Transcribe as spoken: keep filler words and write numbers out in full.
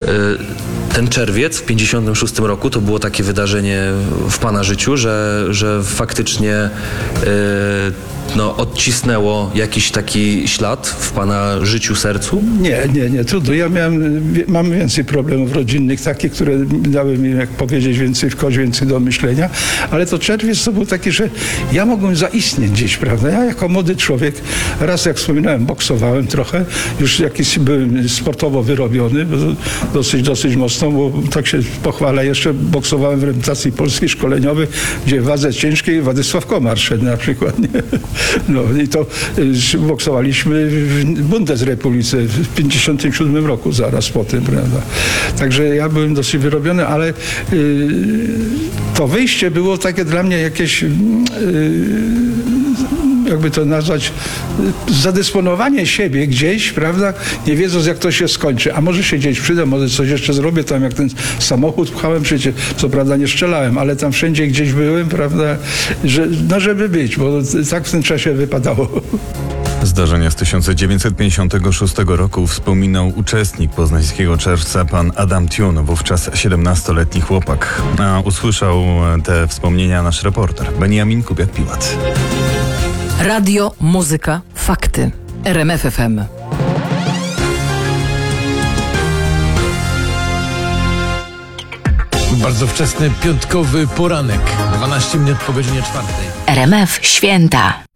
ten czerwiec w pięćdziesiątym szóstym roku to było takie wydarzenie w pana życiu, że, że faktycznie no, odcisnęło jakiś taki ślad w pana życiu, sercu? Nie, nie, nie, trudno. Ja miałem, mam więcej problemów rodzinnych, takie, które dały mi, jak powiedzieć, więcej w kość, więcej do myślenia, ale to czerwiec to był taki, że ja mogłem zaistnieć gdzieś, prawda? Ja jako młody człowiek, raz jak wspominałem, boksowałem trochę, już jakiś byłem sportowo wyrobiony, dosyć, dosyć mocno, bo tak się pochwalę, jeszcze boksowałem w reprezentacji polskiej szkoleniowej, gdzie w wadze ciężkiej Władysław Komar szedł na przykład, nie? No i to y, boksowaliśmy w Bundesrepublice w pięćdziesiątym siódmym roku, zaraz po tym, prawda. Także ja byłem dosyć wyrobiony, ale y, to wyjście było takie dla mnie jakieś, y, jakby to nazwać, zadysponowanie siebie gdzieś, prawda, nie wiedząc jak to się skończy, a może się gdzieś przyda, może coś jeszcze zrobię, tam jak ten samochód pchałem, przecież co prawda nie strzelałem, ale tam wszędzie gdzieś byłem, prawda, że, no żeby być, bo tak w tym czasie wypadało. Zdarzenia z tysiąc dziewięćset pięćdziesiątego szóstego roku wspominał uczestnik poznańskiego Czerwca, pan Adam Tune, wówczas siedemnastoletni chłopak. A usłyszał te wspomnienia nasz reporter Beniamin Kubiak-Piłat. Radio, muzyka, fakty. R M F F M. Bardzo wczesny piątkowy poranek. dwanaście minut po godzinie czwartej. R M F Święta.